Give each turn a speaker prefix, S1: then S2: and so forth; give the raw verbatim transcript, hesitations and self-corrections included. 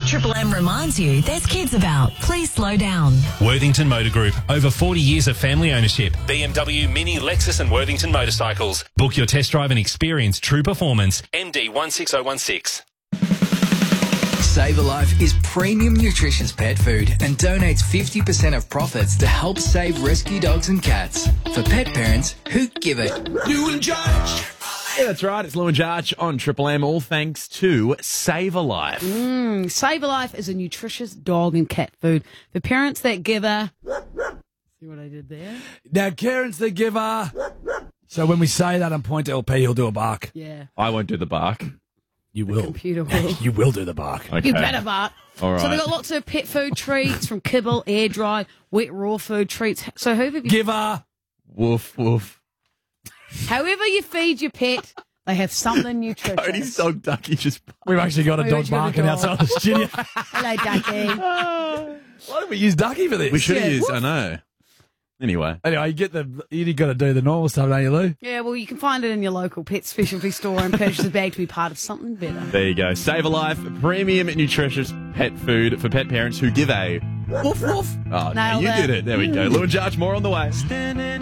S1: Triple M reminds you there's kids about. Please slow down.
S2: Worthington Motor Group. Over forty years of family ownership. B M W, Mini, Lexus and Worthington motorcycles. Book your test drive and experience true performance. M D one six zero one six.
S3: Save a Life is premium nutritious pet food and donates fifty percent of profits to help save rescue dogs and cats for pet parents who give it.
S4: Lou and Judge. Yeah, that's right. It's Lou and Judge on Triple M, all thanks to Save a Life.
S5: Mm, Save a Life is a nutritious dog and cat food for parents that give a... See what I did there?
S6: Now, Karen's the giver. So when we say that and point to L P, he'll do a bark.
S5: Yeah.
S4: I won't do the bark.
S6: You will.
S5: Computer will.
S6: You will do the bark.
S4: Okay.
S5: You better bark.
S4: All right.
S5: So they've got lots of pet food treats from kibble, air dried, wet raw food treats. So whoever you,
S6: Giver.
S4: Woof, woof.
S5: however you feed your pet, they have something nutritious.
S4: Cody's dog Ducky just...
S6: We've actually got a
S5: We've
S6: dog
S5: actually got a
S6: barking
S5: dog.
S6: outside the studio.
S5: Hello, Ducky.
S6: Why don't we use Ducky for this?
S4: We should have
S5: Yeah.
S4: used, I know. Anyway.
S6: Anyway, you get the you got to do the normal stuff, don't you, Lou?
S5: Yeah, well, you can find it in your local pet specialty store and purchase a bag to be part of something better.
S4: There you go. Save a Life, premium nutritious pet food for pet parents who give a... Woof, woof. Oh, no,
S5: Nailed
S4: you
S5: it.
S4: did it. There we go. Lou and Judge, more on the way.